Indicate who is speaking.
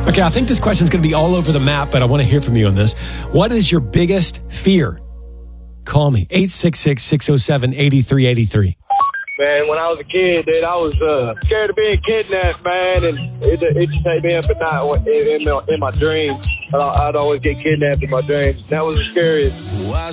Speaker 1: Okay, I think this question's going to be all over the map, but I want to hear from you on this. What is your biggest fear? Call me, 866-607-8383.
Speaker 2: Man, when I was a kid, dude, I was scared of being kidnapped, man, and it just take me up at night in my dreams. I'd always get kidnapped in my dreams. That was the scariest.